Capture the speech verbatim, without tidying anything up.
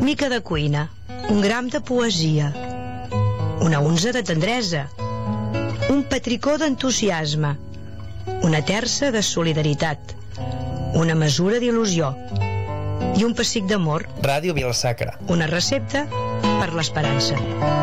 mica de cuina, un gram de poesia, una unça de tendresa, un petricó d'entusiasme, una terça de solidaritat, una mesura d'il·lusió i un pessic d'amor. Ràdio Vila-sacra. Una recepta per l'esperança.